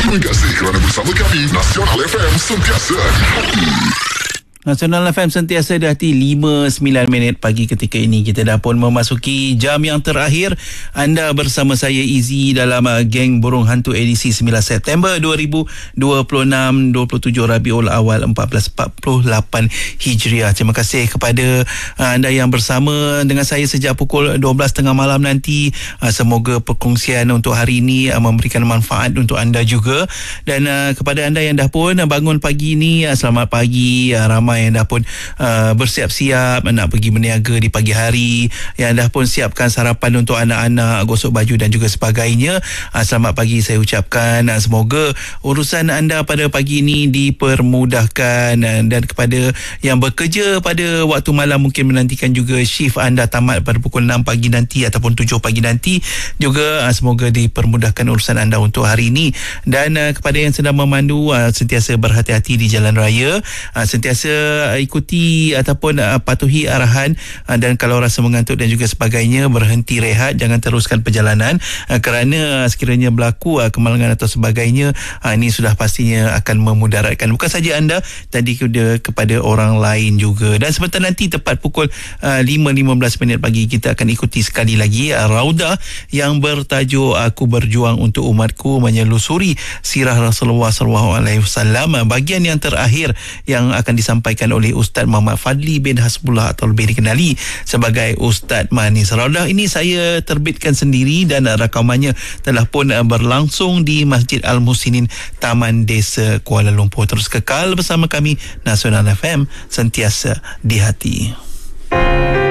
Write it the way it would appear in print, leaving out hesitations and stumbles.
Terima kasih kerana bersama kami. Nasional FM sentiasa di hati. Nasional FM sentiasa di hati. 5:09 pagi ketika ini. Kita dah pun memasuki jam yang terakhir. Anda bersama saya Izzy dalam Geng Burung Hantu edisi 9 September 2026, 27 Rabiul Awal 1448 Hijriah. Terima kasih kepada anda yang bersama dengan saya sejak pukul 12.30 malam nanti. Semoga perkongsian untuk hari ini memberikan manfaat untuk anda juga. Dan kepada anda yang dah pun bangun pagi ini, selamat pagi. Ramai yang dah pun bersiap-siap nak pergi berniaga di pagi hari, yang dah pun siapkan sarapan untuk anak-anak, gosok baju dan juga sebagainya. Selamat pagi saya ucapkan. Semoga urusan anda pada pagi ini dipermudahkan, dan kepada yang bekerja pada waktu malam mungkin menantikan juga shift anda tamat pada pukul 6 pagi nanti ataupun 7 pagi nanti juga, semoga dipermudahkan urusan anda untuk hari ini. Dan kepada yang sedang memandu, sentiasa berhati-hati di jalan raya, sentiasa ikuti ataupun patuhi arahan, dan kalau rasa mengantuk dan juga sebagainya, berhenti rehat, jangan teruskan perjalanan kerana sekiranya berlaku kemalangan atau sebagainya, ini sudah pastinya akan memudaratkan bukan saja anda, tadi kepada orang lain juga. Dan sebentar nanti tepat pukul 5:15 pagi kita akan ikuti sekali lagi Raudah yang bertajuk Aku Berjuang Untuk Umatku, menyelusuri sirah Rasulullah SAW. Bahagian yang terakhir yang akan disampaikan oleh Ustaz Muhammad Fadli bin Hasbullah atau lebih dikenali sebagai Ustaz Manis. Raudah ini saya terbitkan sendiri dan rakamannya telah pun berlangsung di Masjid Al-Muhsinin, Taman Desa, Kuala Lumpur. Terus kekal bersama kami, Nasional FM sentiasa di hati.